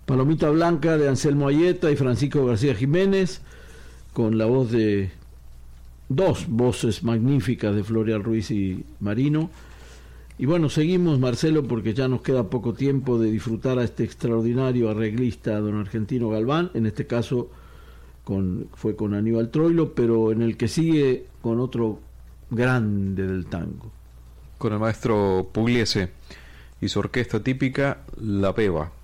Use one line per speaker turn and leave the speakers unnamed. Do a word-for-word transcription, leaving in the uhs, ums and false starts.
Palomita Blanca de Anselmo Ayeta y Francisco García Jiménez, con la voz de dos voces magníficas de Florial Ruiz y Marino. Y bueno, seguimos, Marcelo, porque ya nos queda poco tiempo de disfrutar a este extraordinario arreglista, don Argentino Galván, en este caso con, fue con Aníbal Troilo, pero en el que sigue con otro grande del tango.
Con el maestro Pugliese y su orquesta típica, La Peva.